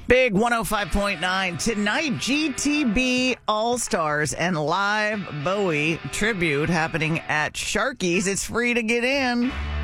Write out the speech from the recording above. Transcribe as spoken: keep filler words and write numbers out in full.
Big one oh five point nine. Tonight, G T B All-Stars and live Bowie tribute happening at Sharky's. It's free to get in.